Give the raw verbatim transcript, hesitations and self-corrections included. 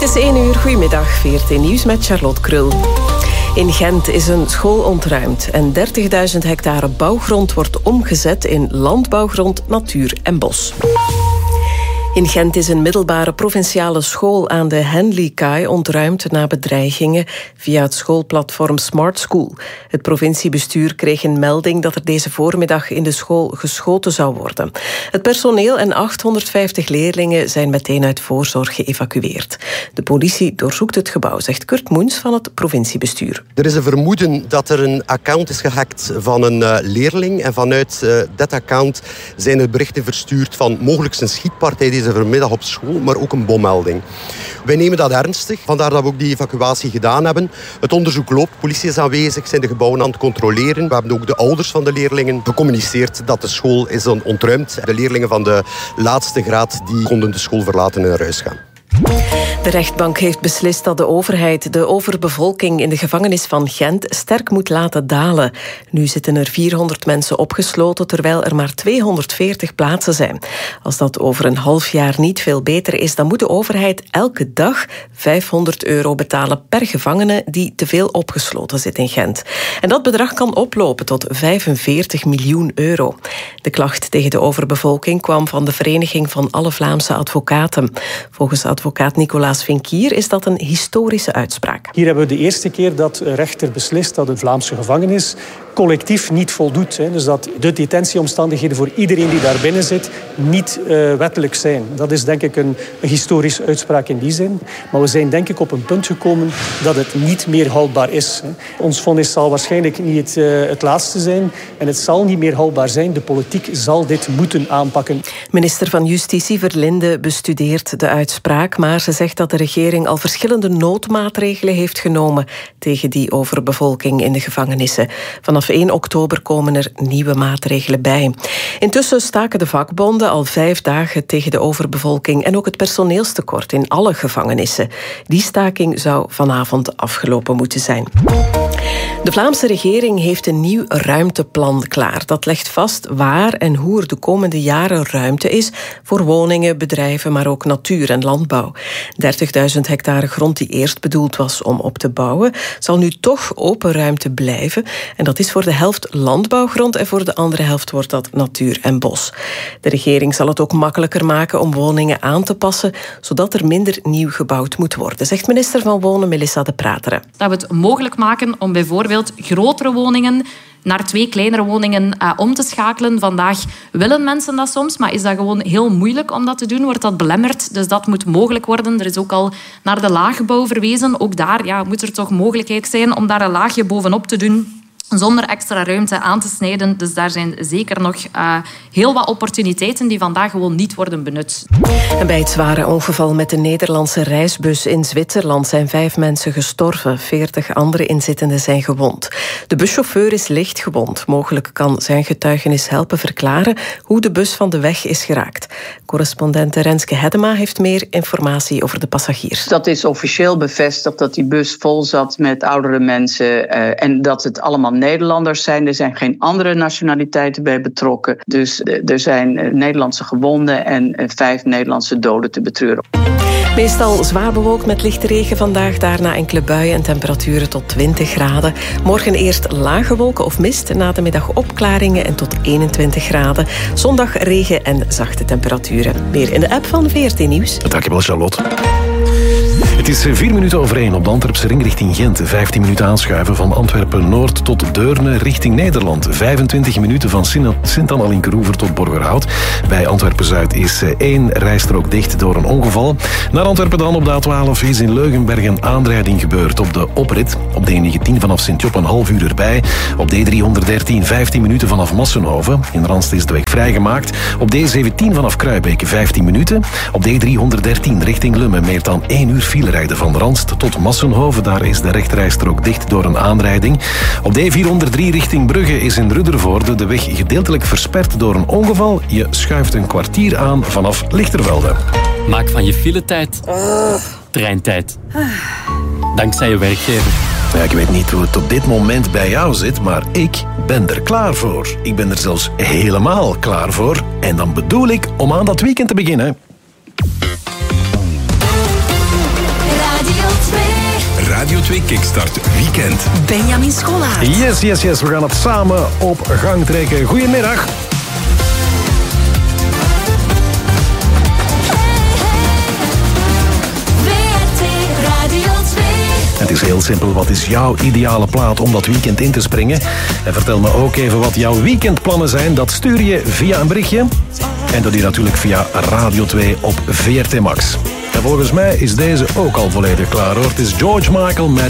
is één uur. Goedemiddag, V R T Nieuws met Charlotte Krul. In Gent is een school ontruimd en dertigduizend hectare bouwgrond wordt omgezet in landbouwgrond, natuur en bos. In Gent is een middelbare provinciale school aan de Henleykaai ontruimd na bedreigingen via het schoolplatform Smart School. Het provinciebestuur kreeg een melding dat er deze voormiddag in de school geschoten zou worden. Het personeel en achthonderdvijftig leerlingen zijn meteen uit voorzorg geëvacueerd. De politie doorzoekt het gebouw, zegt Kurt Moens van het provinciebestuur. Er is een vermoeden dat er een account is gehackt van een uh, leerling en vanuit uh, dat account zijn er berichten verstuurd van mogelijk een schietpartij deze vanmiddag op school, maar ook een bommelding. Wij nemen dat ernstig, vandaar dat we ook die evacuatie gedaan hebben. Het onderzoek loopt, politie is aanwezig, zijn de gebouwen aan het controleren. We hebben ook de ouders van de leerlingen gecommuniceerd dat de school is ontruimd. De leerlingen van de laatste graad die konden de school verlaten en naar huis gaan. De rechtbank heeft beslist dat de overheid de overbevolking in de gevangenis van Gent sterk moet laten dalen. Nu zitten er vierhonderd mensen opgesloten, terwijl er maar tweehonderdveertig plaatsen zijn. Als dat over een half jaar niet veel beter is, dan moet de overheid elke dag vijfhonderd euro betalen per gevangene die te veel opgesloten zit in Gent. En dat bedrag kan oplopen tot vijfenveertig miljoen euro. De klacht tegen de overbevolking kwam van de Vereniging van alle Vlaamse Advocaten. Volgens advocaat Nicolaas Vinkier is dat een historische uitspraak. Hier hebben we de eerste keer dat de rechter beslist dat een Vlaamse gevangenis collectief niet voldoet. Dus dat de detentieomstandigheden voor iedereen die daar binnen zit niet uh, wettelijk zijn. Dat is denk ik een, een historische uitspraak in die zin. Maar we zijn denk ik op een punt gekomen dat het niet meer houdbaar is. Ons vonnis zal waarschijnlijk niet het, uh, het laatste zijn. En het zal niet meer houdbaar zijn. De politiek zal dit moeten aanpakken. Minister van Justitie Verlinde bestudeert de uitspraak, maar ze zegt dat de regering al verschillende noodmaatregelen heeft genomen tegen die overbevolking in de gevangenissen. Vanaf één oktober komen er nieuwe maatregelen bij. Intussen staken de vakbonden al vijf dagen tegen de overbevolking en ook het personeelstekort in alle gevangenissen. Die staking zou vanavond afgelopen moeten zijn. De Vlaamse regering heeft een nieuw ruimteplan klaar. Dat legt vast waar en hoe er de komende jaren ruimte is voor woningen, bedrijven, maar ook natuur en landbouw. dertigduizend hectare grond die eerst bedoeld was om op te bouwen, zal nu toch open ruimte blijven. En dat is voor de helft landbouwgrond en voor de andere helft wordt dat natuur en bos. De regering zal het ook makkelijker maken om woningen aan te passen, zodat er minder nieuw gebouwd moet worden, zegt minister van Wonen Melissa De Prateren. Dat we het mogelijk maken om bijvoorbeeld grotere woningen naar twee kleinere woningen uh, om te schakelen. Vandaag willen mensen dat soms, maar is dat gewoon heel moeilijk om dat te doen, wordt dat belemmerd. Dus dat moet mogelijk worden. Er is ook al naar de laagbouw verwezen. Ook daar ja, moet er toch mogelijkheid zijn om daar een laagje bovenop te doen, zonder extra ruimte aan te snijden. Dus daar zijn zeker nog uh, heel wat opportuniteiten die vandaag gewoon niet worden benut. En bij het zware ongeval met de Nederlandse reisbus in Zwitserland zijn vijf mensen gestorven. Veertig andere inzittenden zijn gewond. De buschauffeur is licht gewond. Mogelijk kan zijn getuigenis helpen verklaren hoe de bus van de weg is geraakt. Correspondent Renske Hedema heeft meer informatie over de passagiers. Dat is officieel bevestigd dat die bus vol zat met oudere mensen uh, en dat het allemaal Nederlanders zijn. Er zijn geen andere nationaliteiten bij betrokken. Dus er zijn Nederlandse gewonden en vijf Nederlandse doden te betreuren. Meestal zwaar bewolkt met lichte regen vandaag. Daarna enkele buien en temperaturen tot twintig graden. Morgen eerst lage wolken of mist. Na de middag opklaringen en tot eenentwintig graden. Zondag regen en zachte temperaturen. Meer in de app van V R T Nieuws. Dankjewel, Charlotte. Het is vier minuten over één op de Antwerpse ring richting Gent. vijftien minuten aanschuiven van Antwerpen-Noord tot Deurne richting Nederland. vijfentwintig minuten van Sint-Anna-Linkeroever tot Borgerhout. Bij Antwerpen-Zuid is één rijstrook dicht door een ongeval. Naar Antwerpen dan op de A twaalf is in Leugenberg een aanrijding gebeurd op de oprit. Op de N negentien vanaf Sint-Job een half uur erbij. Op D driehonderddertien vijftien minuten vanaf Massenhoven. In Randst is de weg vrijgemaakt. Op D zeventien vanaf Kruijbeke vijftien minuten. Op D driehonderddertien richting Lummen meer dan één uur file rijden van Randst tot Massenhoven. Daar is de rechterrijstrook dicht door een aanrijding. Op D vierhonderddrie richting Brugge is in Ruddervoorde de weg gedeeltelijk versperd door een ongeval. Je schuift een kwartier aan vanaf Lichtervelde. Maak van je filetijd uh. treintijd. Uh. Dankzij je werkgever. Ja, ik weet niet hoe het op dit moment bij jou zit, maar ik ben er klaar voor. Ik ben er zelfs helemaal klaar voor. En dan bedoel ik om aan dat weekend te beginnen. twee Kickstart Weekend. Benjamin Scholaert. Yes, yes, yes. We gaan het samen op gang trekken. Goedemiddag. Het is heel simpel. Wat is jouw ideale plaat om dat weekend in te springen? En vertel me ook even wat jouw weekendplannen zijn. Dat stuur je via een berichtje. En dat doe je natuurlijk via Radio twee op V R T Max. En volgens mij is deze ook al volledig klaar, hoor. Het is George Michael met